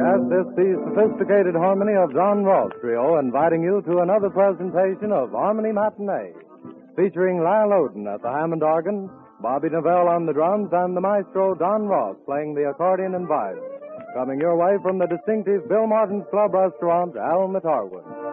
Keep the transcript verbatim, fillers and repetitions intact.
Yes, this is the sophisticated harmony of John Ross Trio inviting you to another presentation of Harmony Matinee, featuring Lyle Oden at the Hammond organ, Bobby Novell on the drums, and the maestro Don Ross playing the accordion and violin. Coming your way from the distinctive Bill Martin's Club Restaurant, Al Matarwood.